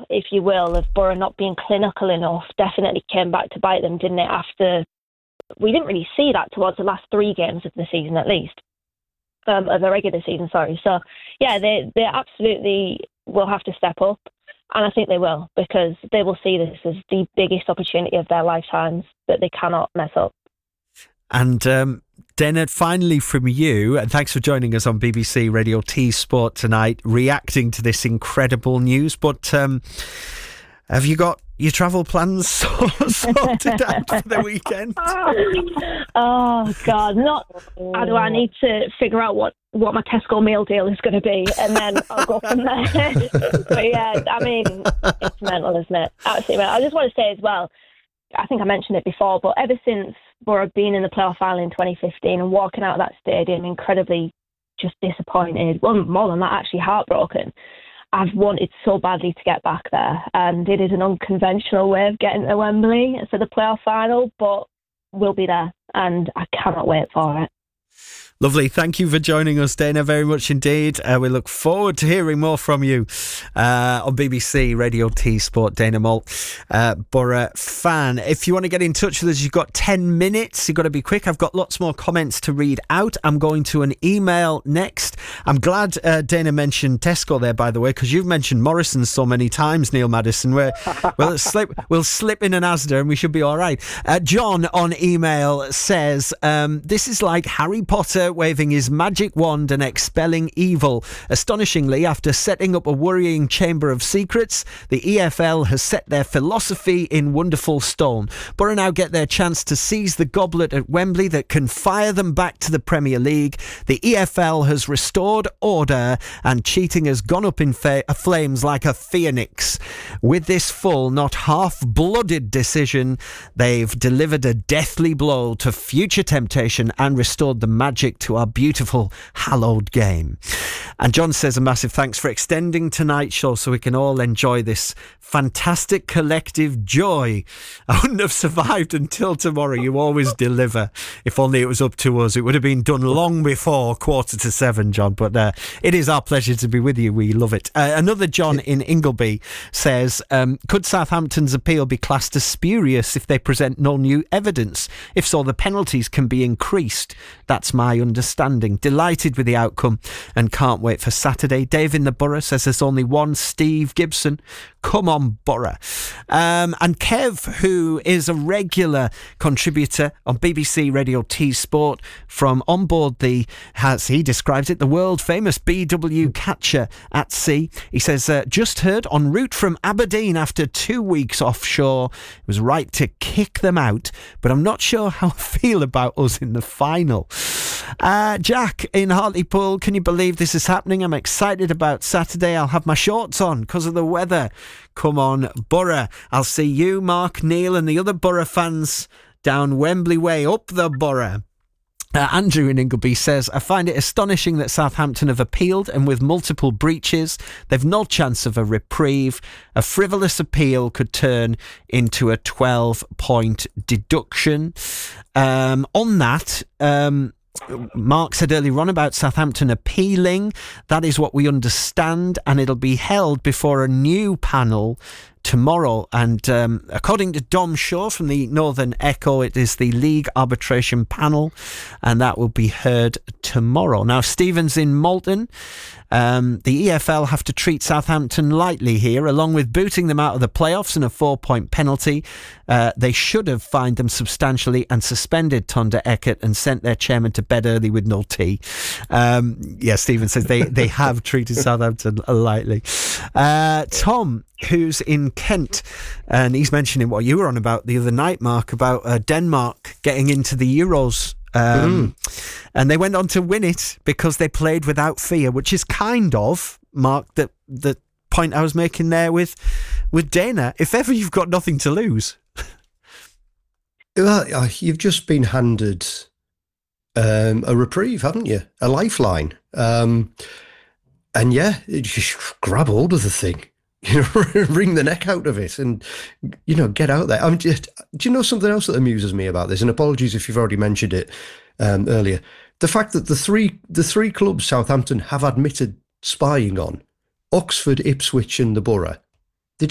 if you will, of Borough not being clinical enough definitely came back to bite them, didn't it? After we didn't really see that towards the last 3 games of the season, at least, of the regular season, sorry. So, yeah, they absolutely will have to step up, and I think they will, because they will see this as the biggest opportunity of their lifetimes that they cannot mess up. And Dana, finally from you, and thanks for joining us on BBC Radio T Sport tonight, reacting to this incredible news. But have you got your travel plans sorted out for the weekend? Oh, God. How do I need to figure out what my Tesco meal deal is going to be, and then I'll go from there. But yeah, I mean, it's mental, isn't it? Absolutely mental. I just want to say as well, I think I mentioned it before, but ever since Borough being in the playoff final in 2015 and walking out of that stadium incredibly just disappointed, well, more than that, actually heartbroken, I've wanted so badly to get back there. And it is an unconventional way of getting to Wembley for the playoff final, but we'll be there, and I cannot wait for it. Lovely. Thank you for joining us, Dana, very much indeed. We look forward to hearing more from you on BBC Radio T Sport. Dana Malt, Borough fan. If you want to get in touch with us, you've got 10 minutes. You've got to be quick. I've got lots more comments to read out. I'm going to an email next. I'm glad Dana mentioned Tesco there, by the way, because you've mentioned Morrison's so many times, Neil Maddison. We'll slip in an Asda and we should be all right. John on email says, this is like Harry Potter waving his magic wand and expelling evil. Astonishingly, after setting up a worrying chamber of secrets, the EFL has set their philosophy in wonderful stone. Borough now get their chance to seize the goblet at Wembley that can fire them back to the Premier League. The EFL has restored order and cheating has gone up in flames like a phoenix. With this full, not half-blooded decision, they've delivered a deathly blow to future temptation and restored the magic to our beautiful hallowed game. And John says a massive thanks for extending tonight's show so we can all enjoy this fantastic collective joy. I wouldn't have survived until tomorrow. You always deliver. If only it was up to us, it would have been done long before 6:45, John. But it is our pleasure to be with you. We love it. Another John in Ingleby says, could Southampton's appeal be classed as spurious if they present no new evidence? If so, the penalties can be increased. That's my understanding. Delighted with the outcome and can't wait for Saturday. Dave in the Borough says there's only one Steve Gibson. Come on, Borough. And Kev, who is a regular contributor on BBC Radio T Sport from on board the, as he describes it, the world famous BW Catcher at sea. He says, just heard en route from Aberdeen after 2 weeks offshore. It was right to kick them out, but I'm not sure how I feel about us in the final. Jack in Hartlepool, can you believe this is happening? I'm excited about Saturday. I'll have my shorts on because of the weather. Come on, Borough. I'll see you, Mark, Neil and the other Borough fans down Wembley Way, up the Borough. Andrew in Ingleby says, I find it astonishing that Southampton have appealed, and with multiple breaches, they've no chance of a reprieve. A frivolous appeal could turn into a 12-point deduction. On that, Mark said earlier on about Southampton appealing. That is what we understand, and it'll be held before a new panel tomorrow. And according to Dom Shaw from the Northern Echo, it is the League Arbitration Panel, and that will be heard tomorrow. Now, Stevens in Malton, the EFL have to treat Southampton lightly here, along with booting them out of the playoffs and a 4-point penalty. They should have fined them substantially and suspended Tonda Eckert and sent their chairman to bed early with no tea. Stephen says they have treated Southampton lightly. Tom, who's in Kent, and he's mentioning what you were on about the other night, Mark, about Denmark getting into the Euros. And they went on to win it because they played without fear, which is kind of, Mark, the point I was making there with Dana. If ever you've got nothing to lose. Well, you've just been handed a reprieve, haven't you? A lifeline. And yeah, just grab hold of the thing. Wring the neck out of it and, get out there. Do you know something else that amuses me about this? And apologies if you've already mentioned it earlier. The fact that the three clubs Southampton have admitted spying on, Oxford, Ipswich and the Borough,